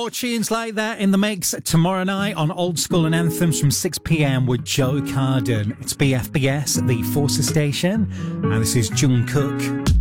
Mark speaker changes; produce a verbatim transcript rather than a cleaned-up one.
Speaker 1: More tunes like that in the mix tomorrow night on Old School and Anthems from six p.m. with Joe Carden. It's B F B S at the Forces Station, and this is Jungkook.